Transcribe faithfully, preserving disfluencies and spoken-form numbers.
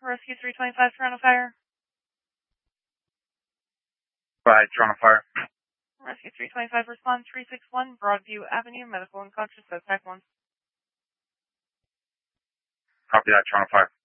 Rescue three twenty-five, Toronto Fire. Bye, Toronto Fire. Rescue three twenty-five, respond three six one, Broadview Avenue, medical unconscious, suspect one. Copy that, Toronto Fire.